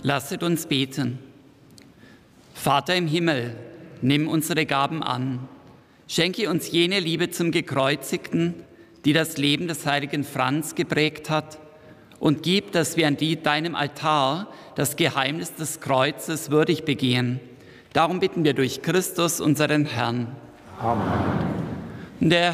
Lasset uns beten. Vater im Himmel, nimm unsere Gaben an. Schenke uns jene Liebe zum Gekreuzigten, die das Leben des heiligen Franz geprägt hat, und gib, dass wir an deinem Altar das Geheimnis des Kreuzes würdig begehen. Darum bitten wir durch Christus, unseren Herrn. Amen. Der